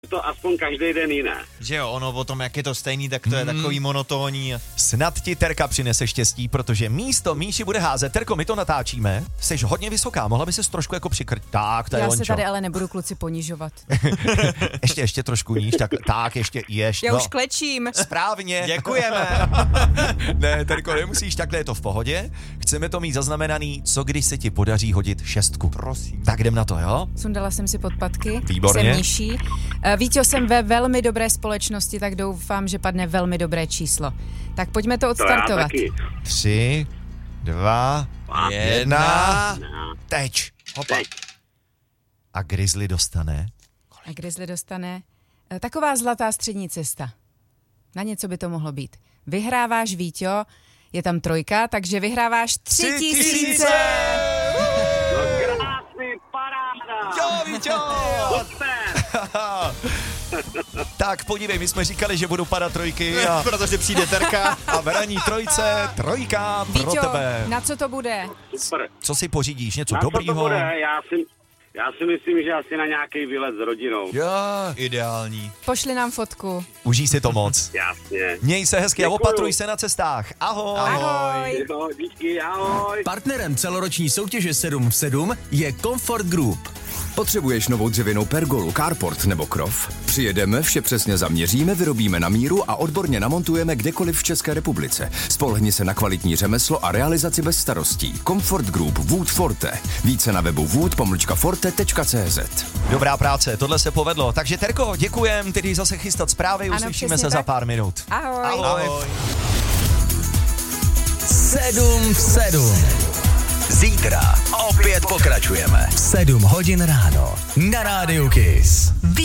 to aspoň každý den jiné. Že jo, ono o tom, jak je to stejný, tak to je takový monotónní. Snad ti Terka přinese štěstí, protože místo Míši bude házet. Terko, my to natáčíme. Jsi hodně vysoká, mohla by ses trošku jako přikrť. Tak, to je Já Lončo. se tady ale nebudu, kluci, ponižovat. ještě trošku níž, tak ještě. Já už klečím. Správně. Děkujeme. Ne, Terko, nemusíš, takhle je to v pohodě. Chceme to mít zaznamenaný, co když se ti podaří hodit 6. Prosím. Tak jdem na to, jo? Sundala jsem si podpatky. Výborně. Jsem nižší. Víťo, jsem ve velmi dobré společnosti, tak doufám, že padne velmi dobré číslo. Tak pojďme to To já odstartovat. taky. 3, 2, 1. Teď. Hopa. Teď. A Grizzly dostane. A Grizzly dostane taková zlatá střední cesta. Na něco by to mohlo být. Vyhráváš, Víťo, je tam 3, takže vyhráváš 3000. No krásný, paráda. Jo, Víťo! Super. Tak podívej, my jsme říkali, že budou padat 3 a, Protože přijde Terka. a v ranní 3, 3 pro Víťo, tebe. na co to bude? Super. Co si pořídíš? Něco Na co to dobrýho? bude? Já si myslím, že asi na nějaký výlet s rodinou. Jo, Ideální. Pošli nám fotku. užij si to moc. Jasně. Měj se hezky a Děkuju. opatruj se na cestách. Ahoj. Ahoj. Jo, díky, ahoj. Partnerem celoroční soutěže 7 v 7 je Comfort Group. Potřebuješ novou dřevěnou pergolu, carport nebo krov? Přijedeme, vše přesně zaměříme, vyrobíme na míru a odborně namontujeme kdekoliv v České republice. Spolehni se na kvalitní řemeslo a realizaci bez starostí. Comfort Group Wood Forte. Více na webu wood-forte.cz. Dobrá práce, tohle se povedlo. Takže Terko, děkujem, ty jdeš zase chystat zprávy, Ano, uslyšíme přesně se za tak. pár minut. Ahoj. Ahoj. 7 v 7. Zítra opět pokračujeme. 7 hodin ráno na Rádiu Kiss.